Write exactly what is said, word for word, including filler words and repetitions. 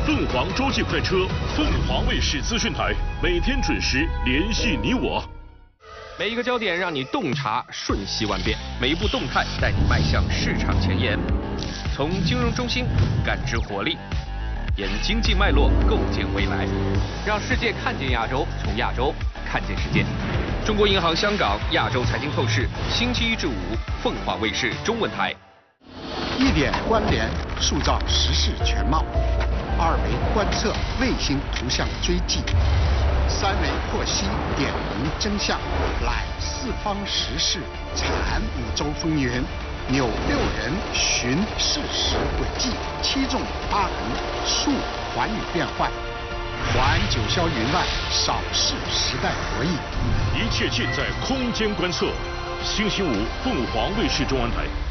凤凰洲际快车，凤凰卫视资讯台，每天准时联系你我。 每一个焦点让你洞察瞬息万变，每一步动态带你迈向市场前沿。从金融中心感知活力，沿经济脉络构建未来，让世界看见亚洲，从亚洲看见世界。中国银行香港亚洲财经透视，星期一至五，凤凰卫视中文台。 一点关联，塑造时事全貌；二维观测，卫星图像追迹；三维获悉，点明真相。览四方时事，产五洲风云，纽六人，寻事实轨迹，七纵八横，述寰宇变幻。环九霄云外，扫视时代博弈。 一切尽在空间观测。星期五，凤凰卫视中文台。